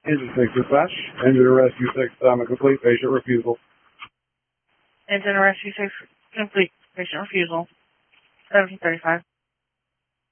Engine 6 dispatch. Engine to rescue 6, complete. Patient refusal. Engine to rescue 6, complete. Patient refusal. 1735.